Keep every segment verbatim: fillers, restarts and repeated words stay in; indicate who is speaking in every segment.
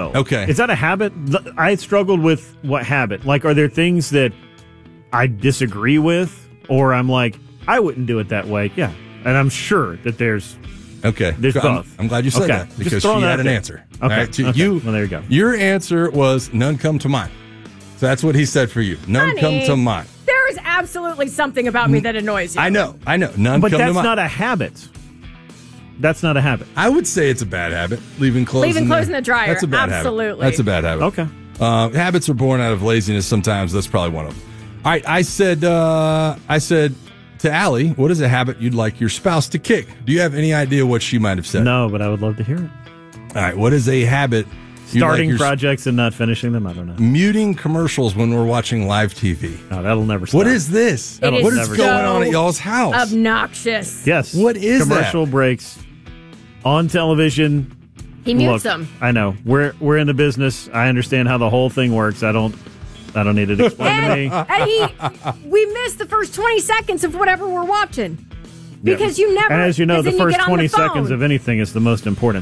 Speaker 1: no.
Speaker 2: Okay.
Speaker 1: Is that a habit? I struggled with what habit. Like, are there things that I disagree with, or I'm like, I wouldn't do it that way? Yeah. And I'm sure that there's
Speaker 2: Okay.
Speaker 1: there's
Speaker 2: I'm,
Speaker 1: both.
Speaker 2: I'm glad you said
Speaker 1: Okay.
Speaker 2: that because
Speaker 1: Just
Speaker 2: she
Speaker 1: throwing that
Speaker 2: had
Speaker 1: out
Speaker 2: an
Speaker 1: there.
Speaker 2: answer.
Speaker 1: Okay.
Speaker 2: All right, so
Speaker 1: Okay.
Speaker 2: you,
Speaker 1: Well, there you go.
Speaker 2: Your answer was none come to mind. So that's what he said for you. None
Speaker 3: Honey,
Speaker 2: come to mind.
Speaker 3: There is absolutely something about me that annoys you.
Speaker 2: I know. I know. None
Speaker 1: But
Speaker 2: come to
Speaker 1: that's
Speaker 2: mind.
Speaker 1: not a habit. That's not a habit.
Speaker 2: I would say it's a bad habit. Leaving clothes
Speaker 3: Leaving
Speaker 2: in
Speaker 3: clothes
Speaker 2: the,
Speaker 3: in the dryer.
Speaker 2: That's a bad
Speaker 3: Absolutely.
Speaker 2: habit. That's a bad habit.
Speaker 1: Okay.
Speaker 2: Uh, habits are born out of laziness sometimes. That's probably one of them. All right. I said, uh, I said to Allie, what is a habit you'd like your spouse to kick? Do you have any idea what she might have said?
Speaker 1: No, but I would love to hear it.
Speaker 2: All right. What is a habit you'd like
Speaker 1: Starting
Speaker 2: your-
Speaker 1: projects and not finishing them? I don't know.
Speaker 2: Muting commercials when we're watching live T V.
Speaker 1: No, that'll never stop.
Speaker 2: What is this?
Speaker 3: It
Speaker 2: What
Speaker 3: is
Speaker 2: is
Speaker 1: never
Speaker 2: going
Speaker 3: so
Speaker 2: on at y'all's house?
Speaker 3: Obnoxious.
Speaker 1: Yes.
Speaker 2: What is
Speaker 1: Commercial
Speaker 2: that?
Speaker 1: breaks on television.
Speaker 3: He mutes
Speaker 1: Look,
Speaker 3: them.
Speaker 1: I know. We're we're in the business. I understand how the whole thing works. I don't I don't need it explained to me.
Speaker 3: And, and he, we miss the first twenty seconds of whatever we're watching. Because
Speaker 1: Yeah.
Speaker 3: you never.
Speaker 1: And as you know,
Speaker 3: 'cause
Speaker 1: the
Speaker 3: then you
Speaker 1: first
Speaker 3: get on
Speaker 1: twenty
Speaker 3: the phone.
Speaker 1: seconds of anything is the most important.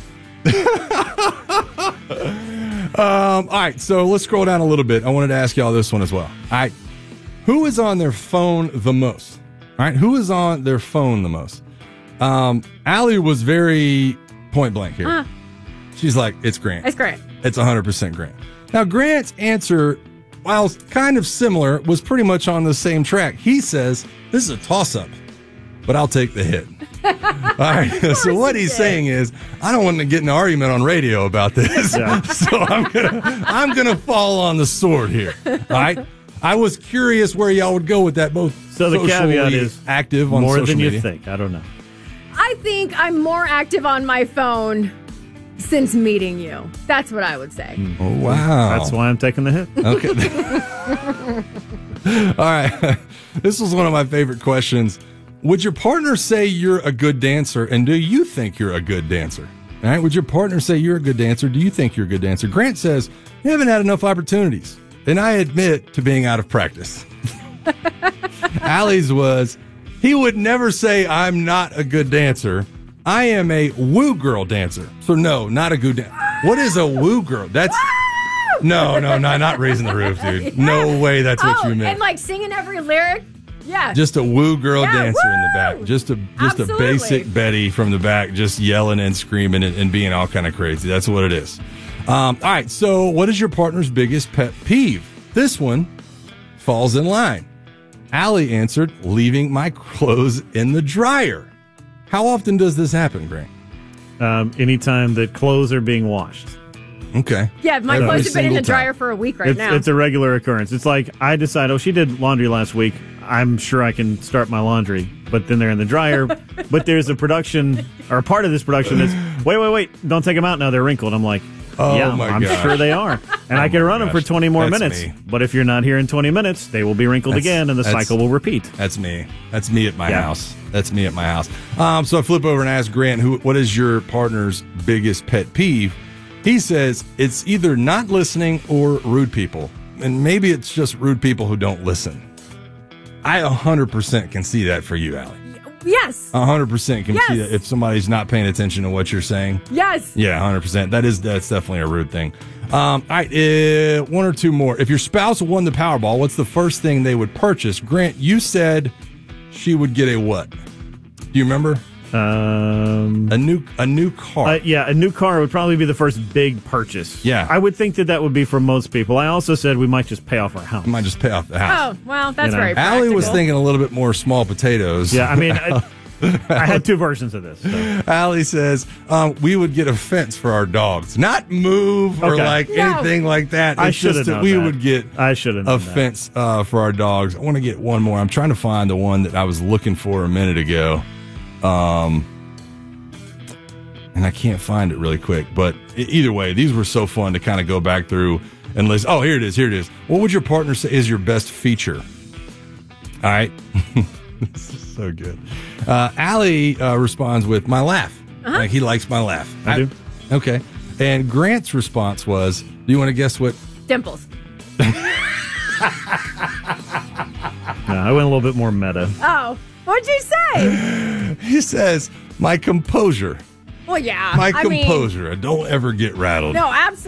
Speaker 2: Um, all right, so let's scroll down a little bit. I wanted to ask y'all this one as well. All right, who is on their phone the most? All right, who is on their phone the most? Um, Allie was very point blank here.
Speaker 3: Uh,
Speaker 2: She's like, it's Grant.
Speaker 3: That's great.
Speaker 2: It's one hundred percent Grant. Now, Grant's answer, while kind of similar, was pretty much on the same track. He says, this is a toss-up, but I'll take the hit. All right, so what he's
Speaker 3: did.
Speaker 2: saying is, I don't want to get in an argument on radio about this,
Speaker 1: Yeah.
Speaker 2: so I'm gonna, I'm gonna fall on the sword here. All right, I was curious where y'all would go with that. Both
Speaker 1: So the
Speaker 2: socially
Speaker 1: caveat is
Speaker 2: active on
Speaker 1: more
Speaker 2: social
Speaker 1: than you
Speaker 2: media.
Speaker 1: think. I don't know.
Speaker 3: I think I'm more active on my phone since meeting you. That's what I would say.
Speaker 2: Oh wow,
Speaker 1: That's why I'm taking the hit.
Speaker 2: Okay. All right. This was one of my favorite questions. Would your partner say you're a good dancer, and do you think you're a good dancer? All right. Would your partner say you're a good dancer? Do you think you're a good dancer? Grant says, you haven't had enough opportunities, and I admit to being out of practice. Allie's was, he would never say I'm not a good dancer. I am a woo girl dancer. So no, not a good dancer. What is a woo girl? That's no, no, no, not raising the roof, dude. No way that's what
Speaker 3: Oh,
Speaker 2: you meant.
Speaker 3: and like singing every lyric? Yeah.
Speaker 2: Just a woo girl
Speaker 3: Yeah,
Speaker 2: dancer in the
Speaker 3: woo!
Speaker 2: back. Just a just
Speaker 3: Absolutely.
Speaker 2: a basic Betty from the back, just yelling and screaming and, and being all kind of crazy. That's what it is. Um, all right. So, what is your partner's biggest pet peeve? This one falls in line. Allie answered, leaving my clothes in the dryer. How often does this happen, Grant?
Speaker 1: Um, anytime that clothes are being washed.
Speaker 2: Okay.
Speaker 3: yeah, my
Speaker 2: Every
Speaker 3: clothes have been in the
Speaker 2: single
Speaker 3: dryer
Speaker 2: time.
Speaker 3: for a week right
Speaker 1: It's,
Speaker 3: now.
Speaker 1: it's a regular occurrence. It's like I decide, oh, she did laundry last week. I'm sure I can start my laundry. But then they're in the dryer. But there's a production, or a part of this production that's, wait, wait, wait, don't take them out now. They're wrinkled. I'm like,
Speaker 2: Oh,
Speaker 1: yeah,
Speaker 2: my
Speaker 1: I'm
Speaker 2: gosh.
Speaker 1: sure they are. And I can
Speaker 2: my
Speaker 1: run them for
Speaker 2: gosh.
Speaker 1: twenty more
Speaker 2: That's
Speaker 1: minutes.
Speaker 2: me.
Speaker 1: But if you're not here in twenty minutes, they will be wrinkled
Speaker 2: That's-
Speaker 1: again and the
Speaker 2: that's-
Speaker 1: cycle will repeat.
Speaker 2: That's me. That's me at my
Speaker 1: Yeah.
Speaker 2: house. That's me at my house. Um, so I flip over and ask Grant, who, what is your partner's biggest pet peeve? He says it's either not listening or rude people. And maybe it's just rude people who don't listen. I one hundred percent can see that for you, Allie.
Speaker 3: yes.
Speaker 2: one hundred percent can see
Speaker 3: Yes.
Speaker 2: that if somebody's not paying attention to what you're saying.
Speaker 3: yes.
Speaker 2: Yeah, one hundred percent. That is, that's definitely a rude thing. Um, all right, uh, one or two more. If your spouse won the Powerball, what's the first thing they would purchase? Grant, you said she would get a what? Do you remember?
Speaker 1: Um,
Speaker 2: A new a new car.
Speaker 1: Uh, yeah, a new car would probably be the first big purchase.
Speaker 2: Yeah.
Speaker 1: I would think that that would be for most people. I also said we might just pay off our house.
Speaker 2: I might just pay off the house.
Speaker 3: Oh, well, that's
Speaker 1: You know,
Speaker 3: very practical.
Speaker 2: Allie was thinking a little bit more small potatoes.
Speaker 1: Yeah, I mean, I, I had two versions of this. So.
Speaker 2: Allie says um, we would get a fence for our dogs, not move or
Speaker 1: Okay.
Speaker 2: like
Speaker 3: No.
Speaker 2: anything like that.
Speaker 1: I
Speaker 2: It's
Speaker 1: should
Speaker 2: just
Speaker 1: have
Speaker 2: that
Speaker 1: known
Speaker 2: we
Speaker 1: that.
Speaker 2: would get
Speaker 1: I should have
Speaker 2: a
Speaker 1: known that.
Speaker 2: fence uh, for our dogs. I want to get one more. I'm trying to find the one that I was looking for a minute ago, um, and I can't find it really quick. But e- either way, these were so fun to kind of go back through and list. Oh, here it is. Here it is. What would your partner say is your best feature? All right. This is so good. Uh, Allie uh, responds with my laugh. Like he likes my laugh.
Speaker 1: I do.
Speaker 2: Okay. And Grant's response was, do you want to guess what?
Speaker 3: Dimples.
Speaker 1: No, I went a little bit more meta.
Speaker 3: Oh, what'd you say?
Speaker 2: He says, my composure.
Speaker 3: Well, yeah.
Speaker 2: My
Speaker 3: I mean,
Speaker 2: composure. I don't ever get rattled.
Speaker 3: no, absolutely.